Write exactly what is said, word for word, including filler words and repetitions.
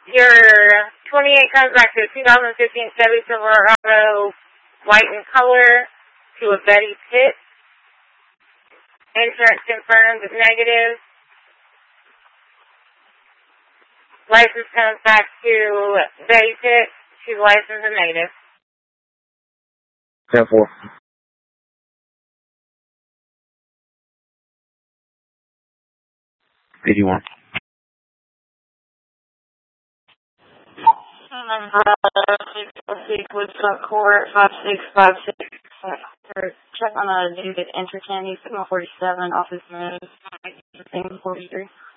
Your twenty-eight comes back to a two thousand fifteen Chevy Silverado, white in color, to a Betty Pitt. Insurance confirmed is negative. License comes back to Betty Pitt. She's licensed and negative. ten four. eighty-one. Woodstock Court, five six five six. Check on a dude at Entertain, Signal forty-seven, office move, thing forty-three.